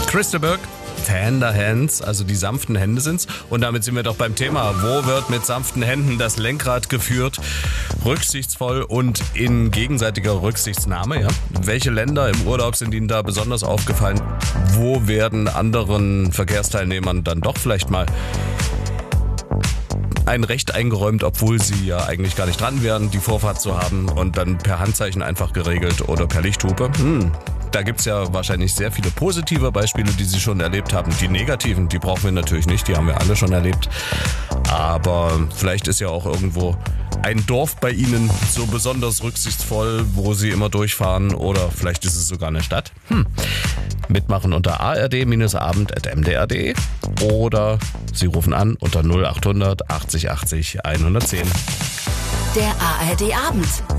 Crystal Burke, Tender Hands, also die sanften Hände sind's. Und damit sind wir doch beim Thema. Wo wird mit sanften Händen das Lenkrad geführt? Rücksichtsvoll und in gegenseitiger Rücksichtnahme. Ja? Welche Länder im Urlaub sind Ihnen da besonders aufgefallen? Wo werden anderen Verkehrsteilnehmern dann doch vielleicht mal ein Recht eingeräumt, obwohl sie ja eigentlich gar nicht dran wären, die Vorfahrt zu haben und dann per Handzeichen einfach geregelt oder per Lichthupe? Da gibt's ja wahrscheinlich sehr viele positive Beispiele, die Sie schon erlebt haben. Die negativen, die brauchen wir natürlich nicht, die haben wir alle schon erlebt. Aber vielleicht ist ja auch irgendwo ein Dorf bei Ihnen so besonders rücksichtsvoll, wo Sie immer durchfahren, oder vielleicht ist es sogar eine Stadt. Mitmachen unter ard-abend@mdr.de oder Sie rufen an unter 0800 80 80 110. Der ARD Abend.